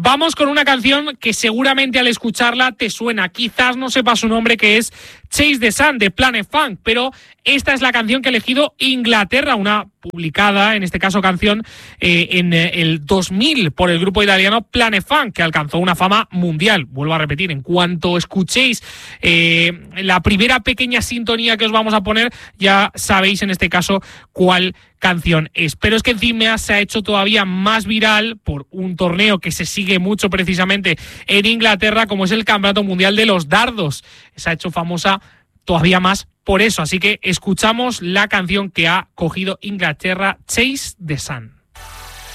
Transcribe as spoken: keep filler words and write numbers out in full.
Vamos con una canción que seguramente al escucharla te suena. Quizás no sepas su nombre, que es Chase the Sun, de Planet Funk, pero esta es la canción que ha elegido Inglaterra, una publicada, en este caso canción, eh, en el dos mil por el grupo italiano Planet Funk, que alcanzó una fama mundial. Vuelvo a repetir, en cuanto escuchéis eh, la primera pequeña sintonía que os vamos a poner, ya sabéis en este caso cuál canción es. Pero es que encima se ha hecho todavía más viral por un torneo que se sigue mucho precisamente en Inglaterra, como es el Campeonato Mundial de los Dardos. Se ha hecho famosa todavía más por eso. Así que escuchamos la canción que ha cogido Inglaterra, Chase the Sun.